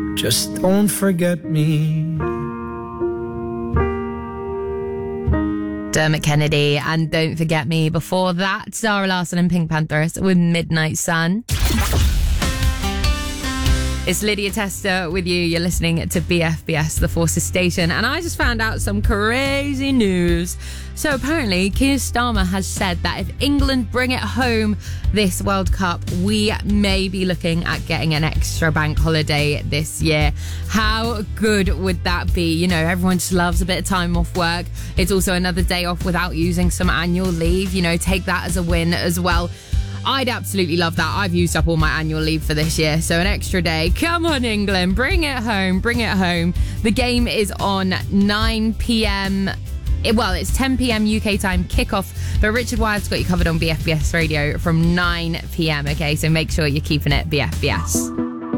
Just don't forget me. Dermot Kennedy and Don't Forget Me. Before that, Zara Larsson and Pink Panthers with Midnight Sun. It's Lydia Tester with you. You're listening to BFBS, the Forces Station. And I just found out some crazy news. So apparently, Keir Starmer has said that if England bring it home this World Cup, we may be looking at getting an extra bank holiday this year. How good would that be? You know, everyone just loves a bit of time off work. It's also another day off without using some annual leave. You know, take that as a win as well. I'd absolutely love that. I've used up all my annual leave for this year, so an extra day. Come on, England, bring it home, bring it home. The game is on 9 p.m. Well, it's 10 p.m. UK time kickoff, but Richard Wyatt's got you covered on BFBS Radio from 9 p.m. Okay, so make sure you're keeping it BFBS.